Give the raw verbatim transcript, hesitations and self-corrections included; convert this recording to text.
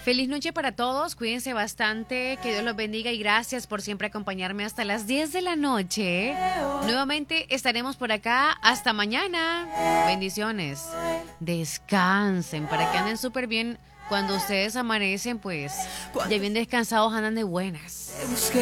Feliz noche para todos, cuídense bastante, que Dios los bendiga y gracias por siempre acompañarme hasta las diez de la noche. Nuevamente estaremos por acá hasta mañana. Bendiciones. Descansen para que anden súper bien. Cuando ustedes amanecen, pues ya bien descansados, andan de buenas.